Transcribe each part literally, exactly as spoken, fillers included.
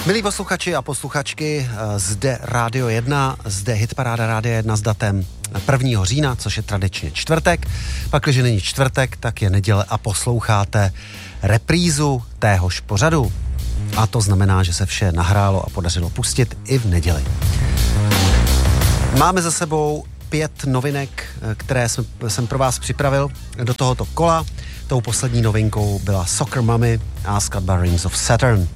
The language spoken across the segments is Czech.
Milí posluchači a posluchačky, zde Rádio jedna, zde hitparáda Rádia jedna s datem prvního října, což je tradičně čtvrtek. Pak, když není čtvrtek, tak je neděle a posloucháte reprízu téhož pořadu. A to znamená, že se vše nahrálo a podařilo pustit i v neděli. Máme za sebou pět novinek, které jsem, jsem pro vás připravil do tohoto kola. Tou poslední novinkou byla Soccer Mommy a skladba Rings of Saturn.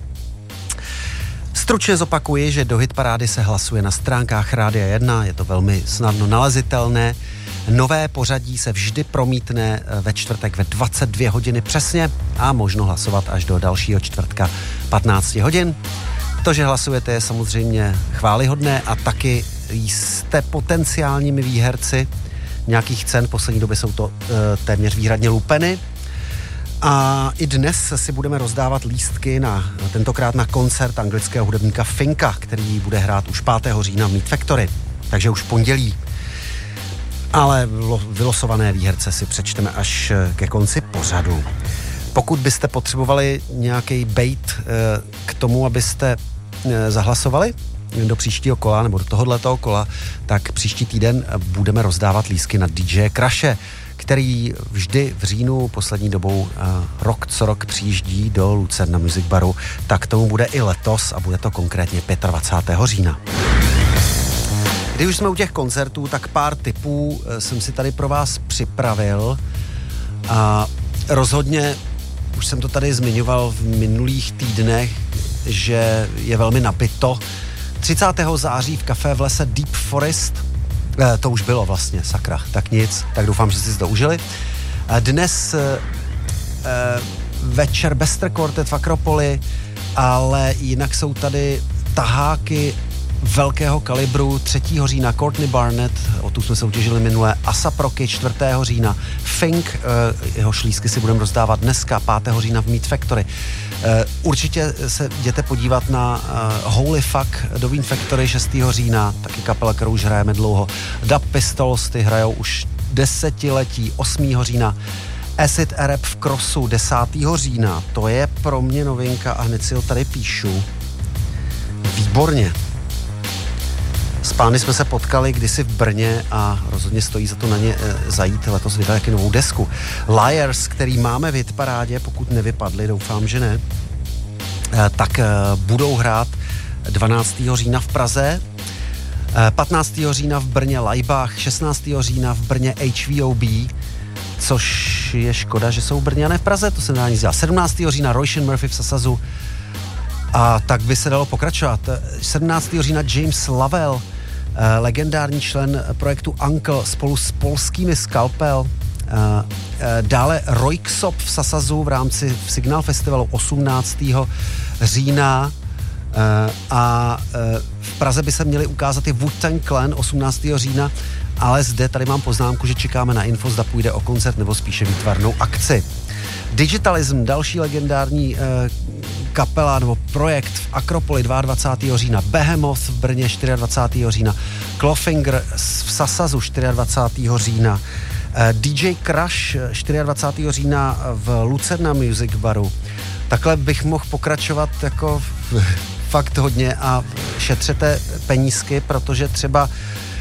Stručně zopakuji, že do hitparády se hlasuje na stránkách Rádia jedna, je to velmi snadno nalezitelné. Nové pořadí se vždy promítne ve čtvrtek ve dvacet dvě hodiny přesně a možno hlasovat až do dalšího čtvrtka patnáct hodin. To, že hlasujete, je samozřejmě chvályhodné a taky jste potenciálními výherci nějakých cen. V poslední době jsou to uh, téměř výhradně lupeny. A i dnes si budeme rozdávat lístky na, tentokrát na koncert anglického hudebníka Finka, který bude hrát už pátého října v Meat Factory. Takže už pondělí. Ale vylosované výherce si přečteme až ke konci pořadu. Pokud byste potřebovali nějaký bait k tomu, abyste zahlasovali do příštího kola nebo do tohohletoho kola, tak příští týden budeme rozdávat lístky na D J Crashe, který vždy v říjnu poslední dobou uh, rok co rok přijíždí do Lucerna Music Baru, tak tomu bude i letos a bude to konkrétně dvacátého pátého října. Když už jsme u těch koncertů, tak pár tipů uh, jsem si tady pro vás připravil a rozhodně, už jsem to tady zmiňoval v minulých týdnech, že je velmi nabito. třicátého září v kafé v lese Deep Forest, eh, to už bylo vlastně, sakra, tak nic, tak doufám, že si to užili. Eh, dnes eh, večer Bester Quartet v Akropoli, ale jinak jsou tady taháky velkého kalibru. třetího října Courtney Barnett, o tu jsme soutěžili minule, A$ej Rocky čtvrtého října, Fink, jeho šlízky si budeme rozdávat dneska, pátého října v Meat Factory. Určitě se jděte podívat na Holy Fuck do Meat Factory šestého října, taky kapela, kterou už hrajeme dlouho. Dub Pistols, ty hrajou už desetiletí, osmého října. Acid Arab v Crossu desátého října, to je pro mě novinka a hned si ho tady píšu. Výborně. S pány jsme se potkali kdysi v Brně a rozhodně stojí za to na ně e, zajít. Letos vydali taky novou desku. Liars, který máme v hitparádě, pokud nevypadli, doufám, že ne, e, tak e, budou hrát dvanáctého října v Praze, e, patnáctého října v Brně Laibach, šestnáctého října v Brně H V O B, což je škoda, že jsou v Brně a ne v Praze, to se nedá nic dělat. sedmnáctého října Roisin Murphy v Sasazu. A tak by se dalo pokračovat. sedmnáctého října James Lavelle, legendární člen projektu Uncle spolu s polskými Scalpel. Dále Roy Ksop v Sasazu v rámci Signal Festivalu osmnáctého října. A v Praze by se měli ukázat i Wu-Tang Clan osmnáctého října, ale zde tady mám poznámku, že čekáme na info, zda půjde o koncert nebo spíše výtvarnou akci. Digitalism, další legendární eh, kapela nebo projekt v Akropoli dvacátého druhého října, Behemoth v Brně dvacátého čtvrtého října, Clawfinger v Sasazu dvacátého čtvrtého října, eh, D J Crash dvacátého čtvrtého října v Lucerna Music Baru. Takhle bych mohl pokračovat jako fakt hodně a šetřete penízky, protože třeba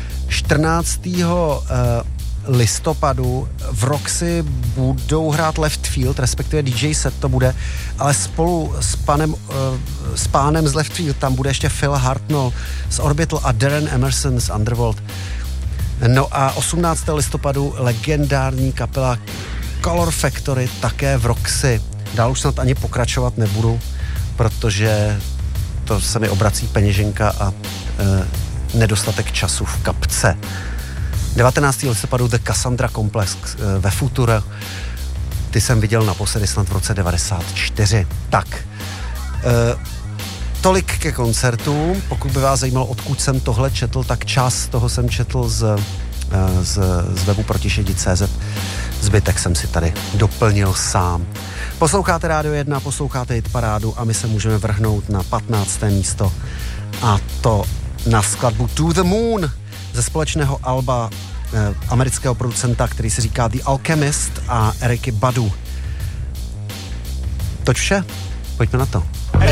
čtrnáctého listopadu v Roxy budou hrát Left Field, respektive D J set to bude, ale spolu s panem, s pánem z Left Field tam bude ještě Phil Hartnell z Orbital a Darren Emerson z Underworld. No a osmnáctého listopadu legendární kapela Color Factory také v Roxy. Dál už snad ani pokračovat nebudu, protože to se mi obrací peněženka a e, nedostatek času v kapce. devatenáctého listopadu The Cassandra Complex e, ve Futura. Ty jsem viděl naposledy snad v roce devadesát čtyři. Tak, e, tolik ke koncertům. Pokud by vás zajímalo, odkud jsem tohle četl, tak část toho jsem četl z, e, z, z webu protišedi tečka cé zet. Zbytek jsem si tady doplnil sám. Posloucháte Rádio jedna, posloucháte Hitparádu a my se můžeme vrhnout na patnácté místo a to na skladbu To the Moon ze společného alba eh, amerického producenta, který se říká The Alchemist a Eriky Badu. Toť vše, pojďme na to.